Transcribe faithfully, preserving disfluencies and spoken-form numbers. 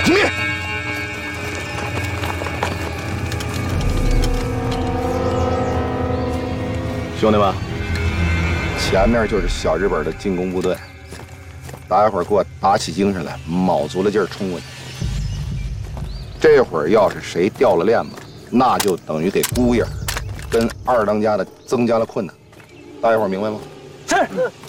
听命！兄弟们，前面就是小日本的进攻部队，大家伙儿给我打起精神来，卯足了劲儿冲过去。这会儿要是谁掉了链子，那就等于给姑爷跟二当家的增加了困难。大家伙儿明白吗？ 是。